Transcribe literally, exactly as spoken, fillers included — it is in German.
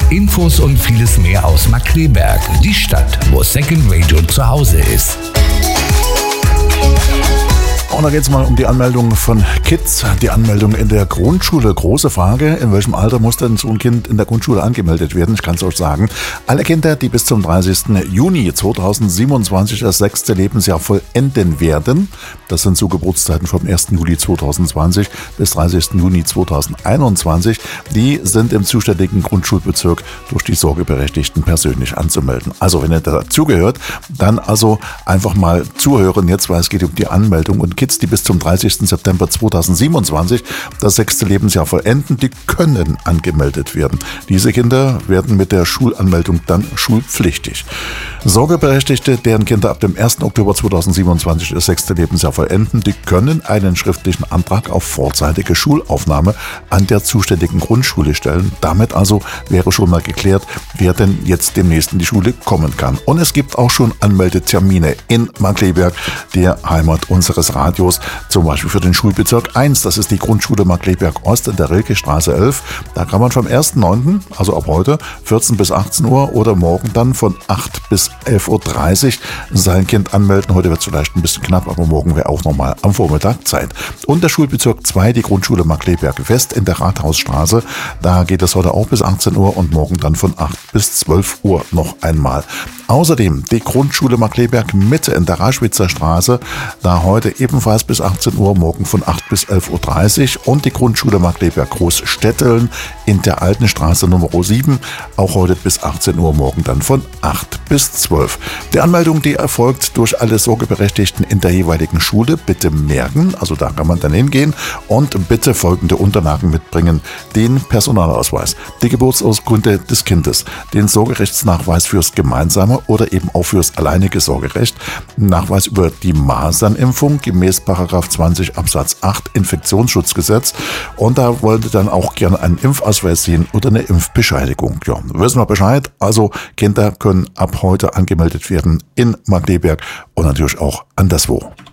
Infos und vieles mehr aus Markkleeberg, die Stadt, wo Second Radio zu Hause ist. Und da geht es mal um die Anmeldung von Kids, die Anmeldung in der Grundschule. Große Frage, in welchem Alter muss denn so ein Kind in der Grundschule angemeldet werden? Ich kann es euch sagen, alle Kinder, die bis zum dreißigsten Juni zweitausendsiebenundzwanzig das sechste Lebensjahr vollenden werden, das sind so Geburtszeiten vom ersten Juli zweitausendzwanzig bis dreißigsten Juni zweitausendeinundzwanzig, die sind im zuständigen Grundschulbezirk durch die Sorgeberechtigten persönlich anzumelden. Also wenn ihr dazugehört, dann also einfach mal zuhören jetzt, weil es geht um die Anmeldung. Und Kids, die bis zum dreißigsten September zweitausendsiebenundzwanzig das sechste Lebensjahr vollenden, die können angemeldet werden. Diese Kinder werden mit der Schulanmeldung dann schulpflichtig. Sorgeberechtigte, deren Kinder ab dem ersten Oktober zweitausendsiebenundzwanzig das sechste Lebensjahr vollenden, die können einen schriftlichen Antrag auf vorzeitige Schulaufnahme an der zuständigen Grundschule stellen. Damit also wäre schon mal geklärt, wer denn jetzt demnächst in die Schule kommen kann. Und es gibt auch schon Anmeldetermine in Markkleeberg, der Heimat unseres Radios, zum Beispiel für den Schulbezirk eins. Das ist die Grundschule Markkleeberg Ost in der Rilkestraße elf. Da kann man vom ersten neunten, also ab heute, vierzehn bis achtzehn Uhr oder morgen dann von acht bis elf Uhr dreißig sein Kind anmelden. Heute wird es vielleicht ein bisschen knapp, aber morgen wäre auch nochmal am Vormittag Zeit. Und der Schulbezirk zwei, die Grundschule Markkleeberg West in der Rathausstraße. Da geht es heute auch bis achtzehn Uhr und morgen dann von acht bis zwölf Uhr noch einmal. Außerdem die Grundschule Markkleeberg Mitte in der Raschwitzer Straße, da heute ebenfalls bis achtzehn Uhr, morgen von acht bis elf Uhr dreißig. Und die Grundschule Markkleeberg Großstetteln in der Alten Straße Nummer sieben, auch heute bis achtzehn Uhr, morgen dann von acht bis zwölf. Die Anmeldung, die erfolgt durch alle Sorgeberechtigten in der jeweiligen Schule. Bitte merken, also da kann man dann hingehen und bitte folgende Unterlagen mitbringen: den Personalausweis, die Geburtsurkunde des Kindes, den Sorgerechtsnachweis fürs gemeinsame oder eben auch fürs alleinige Sorgerecht, Nachweis über die Masernimpfung gemäß Paragraph zwanzig Absatz acht Infektionsschutzgesetz, und da wollte dann auch gerne einen Impfausweis sehen oder eine Impfbescheinigung. Ja, wissen wir Bescheid. Also Kinder können ab heute angemeldet werden in Markkleeberg und natürlich auch anderswo.